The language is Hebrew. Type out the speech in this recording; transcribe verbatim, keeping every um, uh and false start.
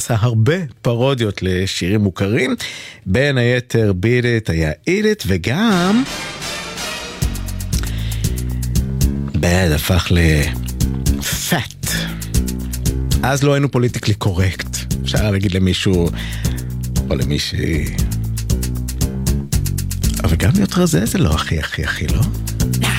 עשה הרבה פרודיות לשירים מוכרים, בין היתר Beat It היה Eat It, וגם Bad הפך ל-Fat. אז לא היינו פוליטיקלי קורקט, אפשר להגיד למישהו או למישהי, אבל גם להיות רזה זה לא הכי הכי הכי לא.